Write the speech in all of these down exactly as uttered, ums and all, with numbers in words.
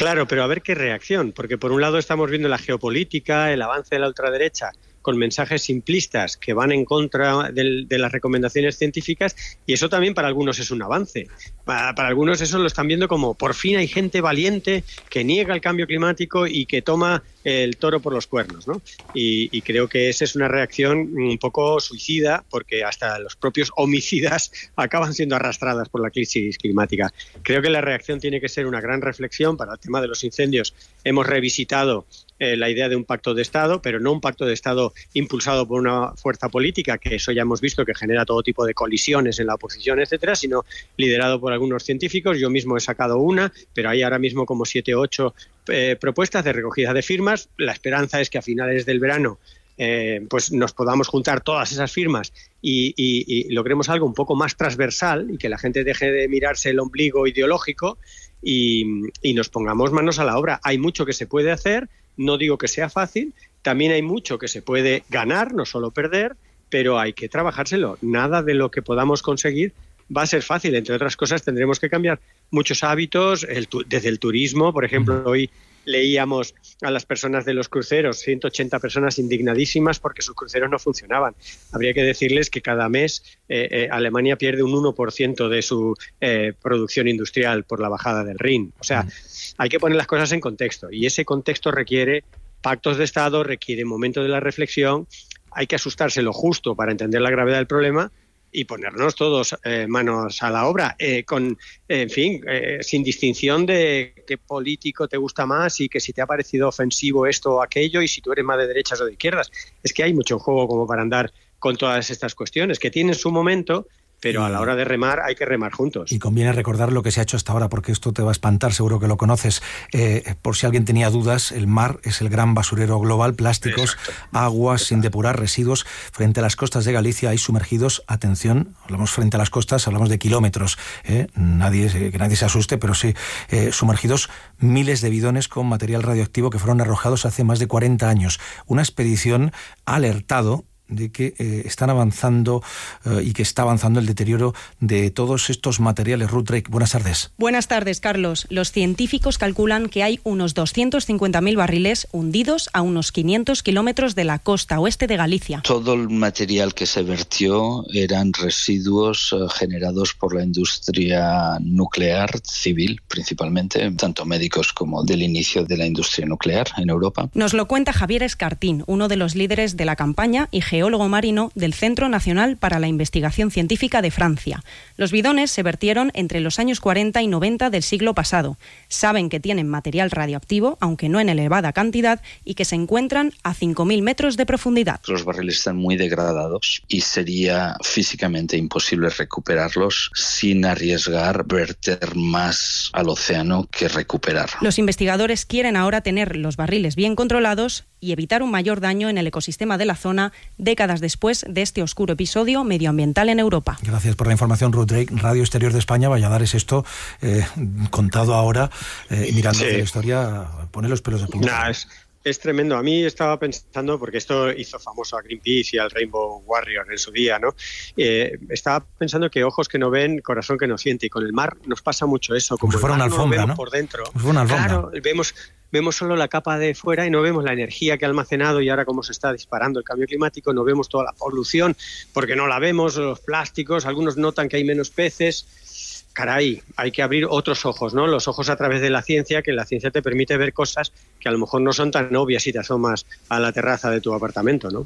Claro, pero a ver qué reacción, porque por un lado estamos viendo la geopolítica, el avance de la ultraderecha, con mensajes simplistas que van en contra de, de las recomendaciones científicas, y eso también para algunos es un avance. Para, para algunos eso lo están viendo como por fin hay gente valiente que niega el cambio climático y que toma el toro por los cuernos, ¿no? Y, y creo que esa es una reacción un poco suicida, porque hasta los propios homicidas acaban siendo arrastradas por la crisis climática. Creo que la reacción tiene que ser una gran reflexión. Para el tema de los incendios hemos revisitado eh, la idea de un pacto de Estado, pero no un pacto de Estado impulsado por una fuerza política, que eso ya hemos visto que genera todo tipo de colisiones en la oposición, etcétera, sino liderado por algunos científicos. Yo mismo he sacado una, pero hay ahora mismo como siete o ocho eh, propuestas de recogida de firmas. La esperanza es que a finales del verano eh, pues nos podamos juntar todas esas firmas y, y, y logremos algo un poco más transversal y que la gente deje de mirarse el ombligo ideológico y, y nos pongamos manos a la obra. Hay mucho que se puede hacer, no digo que sea fácil, también hay mucho que se puede ganar, no solo perder, pero hay que trabajárselo. Nada de lo que podamos conseguir va a ser fácil. Entre otras cosas, tendremos que cambiar muchos hábitos, el, desde el turismo. Por ejemplo, hoy leíamos a las personas de los cruceros, ciento ochenta personas indignadísimas porque sus cruceros no funcionaban. Habría que decirles que cada mes eh, eh, Alemania pierde un uno por ciento de su eh, producción industrial por la bajada del Rin. O sea, hay que poner las cosas en contexto, y ese contexto requiere pactos de Estado, requiere momento de la reflexión. Hay que asustarse lo justo para entender la gravedad del problema y ponernos todos eh, manos a la obra, eh, con, eh, en fin, eh, sin distinción de qué político te gusta más y que si te ha parecido ofensivo esto o aquello y si tú eres más de derechas o de izquierdas. Es que hay mucho juego como para andar con todas estas cuestiones, que tienen su momento, pero a la hora de remar hay que remar juntos. Y conviene recordar lo que se ha hecho hasta ahora, porque esto te va a espantar, seguro que lo conoces. Eh, por si alguien tenía dudas, el mar es el gran basurero global, plásticos, Exacto. aguas sin depurar, residuos. Frente a las costas de Galicia hay sumergidos, atención, hablamos frente a las costas, hablamos de kilómetros, ¿eh? nadie, que nadie se asuste, pero sí, eh, sumergidos miles de bidones con material radioactivo que fueron arrojados hace más de cuarenta años. Una expedición ha alertado de que eh, están avanzando eh, y que está avanzando el deterioro de todos estos materiales. Ruth Drake, buenas tardes. Buenas tardes, Carlos. Los científicos calculan que hay unos doscientos cincuenta mil barriles hundidos a unos quinientos kilómetros de la costa oeste de Galicia. Todo el material que se vertió eran residuos eh, generados por la industria nuclear civil, principalmente, tanto médicos como del inicio de la industria nuclear en Europa. Nos lo cuenta Javier Escartín, uno de los líderes de la campaña y geólogo marino del Centro Nacional para la Investigación Científica de Francia. Los bidones se vertieron entre los años cuarenta y noventa del siglo pasado. Saben que tienen material radioactivo, aunque no en elevada cantidad, y que se encuentran a cinco mil metros de profundidad. Los barriles están muy degradados y sería físicamente imposible recuperarlos sin arriesgar verter más al océano que recuperar. Los investigadores quieren ahora tener los barriles bien controlados y evitar un mayor daño en el ecosistema de la zona décadas después de este oscuro episodio medioambiental en Europa. Gracias por la información, Ruth Drake. Radio Exterior de España, Valladares, esto eh, contado ahora, eh, mirando sí. la historia, pone los pelos de punta. Nah, es, es tremendo. A mí estaba pensando, porque esto hizo famoso a Greenpeace y al Rainbow Warrior en su día, ¿no? Eh, estaba pensando que ojos que no ven, corazón que no siente, y con el mar nos pasa mucho eso. Como, como si fuera una alfombra, ¿no? Por dentro. Como si fuera una alfombra. Claro, vemos... Vemos solo la capa de fuera y no vemos la energía que ha almacenado, y ahora cómo se está disparando el cambio climático, no vemos toda la polución porque no la vemos, los plásticos, algunos notan que hay menos peces. Caray, hay que abrir otros ojos, ¿no? Los ojos a través de la ciencia, que la ciencia te permite ver cosas que a lo mejor no son tan obvias si te asomas a la terraza de tu apartamento, ¿no?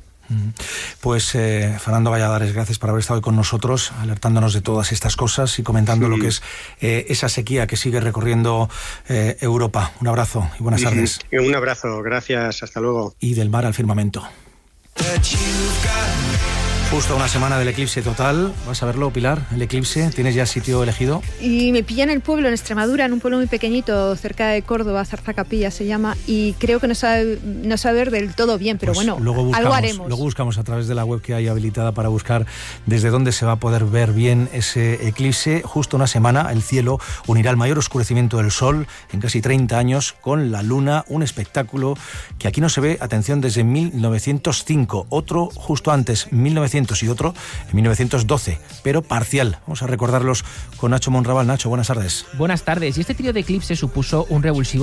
Pues eh, Fernando Valladares, gracias por haber estado hoy con nosotros, alertándonos de todas estas cosas y comentando sí. lo que es eh, esa sequía que sigue recorriendo eh, Europa. Un abrazo y buenas tardes. Un abrazo, gracias, hasta luego. Y del mar al firmamento. Justo una semana del eclipse total. ¿Vas a verlo, Pilar? El eclipse, ¿tienes ya sitio elegido? Y me pilla en el pueblo, en Extremadura, en un pueblo muy pequeñito, cerca de Córdoba, Zarzacapilla se llama, y creo que no sabe, no sabe ver del todo bien, pero pues bueno, luego buscamos, algo haremos. Luego buscamos a través de la web que hay habilitada para buscar desde dónde se va a poder ver bien ese eclipse. Justo una semana, el cielo unirá el mayor oscurecimiento del sol en casi treinta años con la luna, un espectáculo que aquí no se ve, atención, desde mil novecientos cinco, otro justo antes, mil novecientos y otro en mil novecientos doce, pero parcial. Vamos a recordarlos con Nacho Monraval. Nacho, buenas tardes. Buenas tardes. Y este trío de eclipses supuso un revulsivo